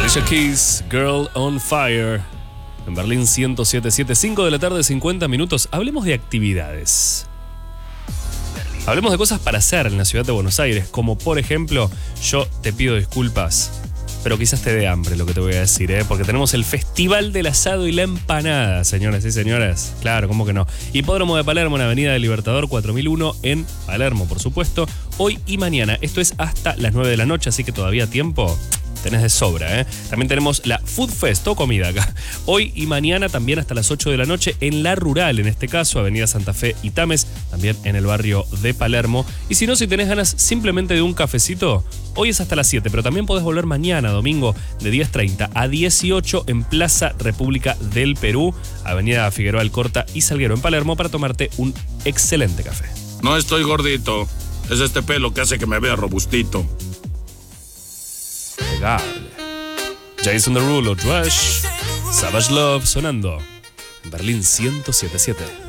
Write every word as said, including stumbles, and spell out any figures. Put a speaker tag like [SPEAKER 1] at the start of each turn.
[SPEAKER 1] Alicia Keys, Girl on Fire. En Berlín ciento siete punto siete, cinco de la tarde, cincuenta minutos. Hablemos de actividades. Hablemos de cosas para hacer en la ciudad de Buenos Aires, como por ejemplo, yo te pido disculpas, pero quizás te dé hambre lo que te voy a decir, ¿eh? Porque tenemos el Festival del Asado y la Empanada, señoras y señores. Claro, ¿cómo que no? Hipódromo de Palermo, en Avenida del Libertador cuatro mil uno, en Palermo, por supuesto. Hoy y mañana. Esto es hasta las nueve de la noche, así que todavía tiempo tenés de sobra, ¿eh? También tenemos la Food Fest, todo comida acá. Hoy y mañana también hasta las ocho de la noche en La Rural, en este caso, Avenida Santa Fe y Tames, también en el barrio de Palermo. Y si no, si tenés ganas simplemente de un cafecito, hoy es hasta las siete, pero también podés volver mañana, domingo, de diez treinta a dieciocho en Plaza República del Perú, Avenida Figueroa Alcorta y Salguero en Palermo, para tomarte un excelente café.
[SPEAKER 2] No estoy gordito, es este pelo que hace que me vea robustito.
[SPEAKER 1] Legal. Jason Derulo, Rush, Savage Love sonando en Berlín ciento siete punto siete.